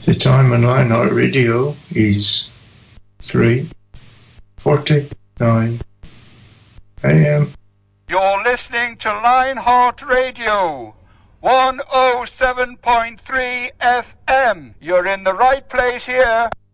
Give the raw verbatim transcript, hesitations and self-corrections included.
The time on Lionheart Radio is three forty-nine a m. You're listening to Lionheart Radio, one oh seven point three F M. You're in the right place here.